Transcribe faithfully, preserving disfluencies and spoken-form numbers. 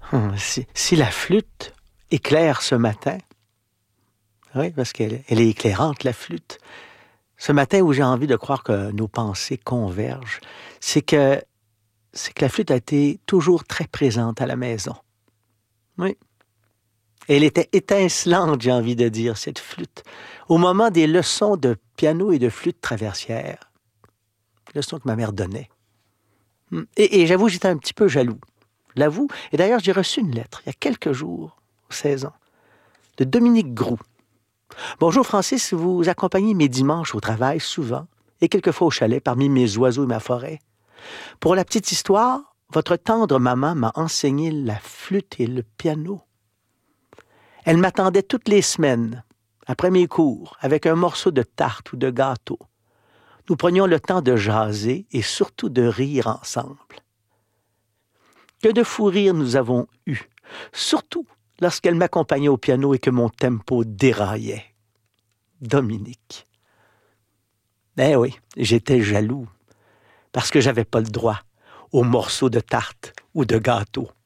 Hum, si, si la flûte éclaire ce matin, oui, parce qu'elle elle est éclairante, la flûte, ce matin où j'ai envie de croire que nos pensées convergent, c'est que, c'est que la flûte a été toujours très présente à la maison. Oui. Elle était étincelante, j'ai envie de dire, cette flûte. Au moment des leçons de piano et de flûte traversière, leçons que ma mère donnait. Et, et j'avoue, j'étais un petit peu jaloux. Je l'avoue. Et d'ailleurs, j'ai reçu une lettre, il y a quelques jours, seize ans, de Dominique Groux. Bonjour Francis, vous accompagnez mes dimanches au travail souvent, et quelquefois au chalet, parmi mes oiseaux et ma forêt. Pour la petite histoire, votre tendre maman m'a enseigné la flûte et le piano. Elle m'attendait toutes les semaines, après mes cours, avec un morceau de tarte ou de gâteau. Nous prenions le temps de jaser et surtout de rire ensemble. Que de fous rires nous avons eus, surtout lorsqu'elle m'accompagnait au piano et que mon tempo déraillait. Dominique. Eh oui, j'étais jaloux, parce que j'avais pas le droit aux morceaux de tarte ou de gâteau.